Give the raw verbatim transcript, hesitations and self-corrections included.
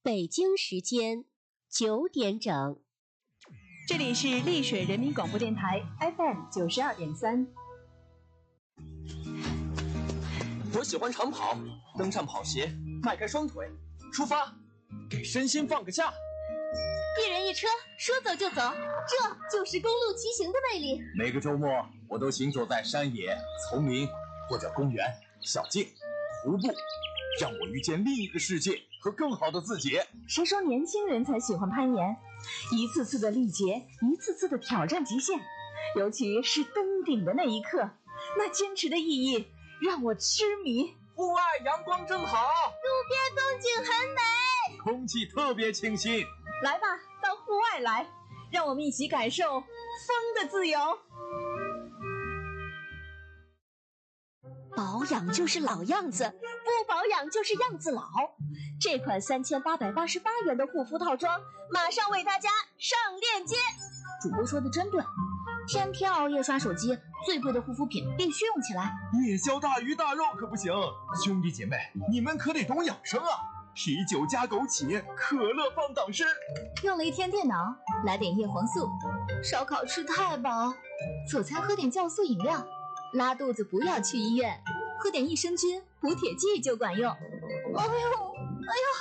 北京时间九点整， 这里是丽水人民广播电台 F M 九十二点三。 我喜欢长跑，登上跑鞋，迈开双腿，出发，给身心放个假。 一人一车，说走就走，这就是公路骑行的魅力。 每个周末，我都行走在山野、丛林或者公园、小径、湖泊，让我遇见另一个世界和更好的自己。 谁说年轻人才喜欢攀岩？一次次的历劫，一次次的挑战极限，尤其是登顶的那一刻，那坚持的意义让我痴迷。 户外阳光正好， 路边风景很美， 空气特别清新。 来吧，到户外来，让我们一起感受风的自由。 保养就是老样子，不保养就是样子老。这款三千八百八十八元的护肤套装，马上为大家上链接。主播说的真对，天天熬夜刷手机，最贵的护肤品必须用起来。 夜宵大鱼大肉可不行，兄弟姐妹，你们可得懂养生啊！啤酒加枸杞，可乐放党参。 用了一天电脑，来点叶黄素。烧烤吃太饱，早餐喝点酵素饮料。拉肚子不要去医院，喝点益生菌补铁剂就管用。哎呦，哎呦，